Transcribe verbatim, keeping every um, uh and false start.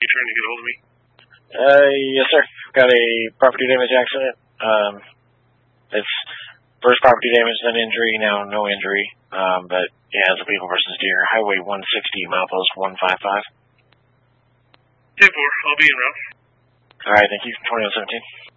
trying to get a hold of me? Uh, yes, sir. Got a property damage accident. Um, it's first property damage, then injury, now no injury. Um, but yeah, it's a people versus deer. Highway one sixty, milepost one five five. ten four, I'll be in route. Alright, thank you. twenty-one seventeen.